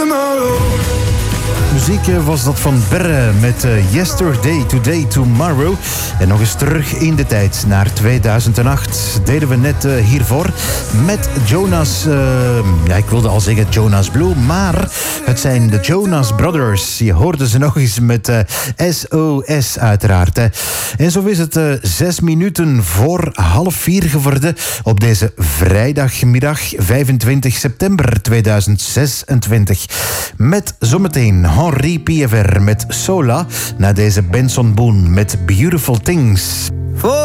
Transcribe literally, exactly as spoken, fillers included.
Muziek was dat van Berre met uh, Yesterday, Today, Tomorrow. En nog eens terug in de tijd naar tweeduizend acht. Deden we net uh, hiervoor met Jonas... Uh, ja, ik wilde al zeggen Jonas Blue, maar het zijn de Jonas Brothers. Je hoorde ze nog eens met uh, S O S uiteraard. Hè. En zo is het uh, zes minuten voor half vier geworden op deze vrijdagmiddag vijfentwintig september tweeduizend zesentwintig. Met zometeen Henri P F R met Sola, na deze Benson Boone met Beautiful Things.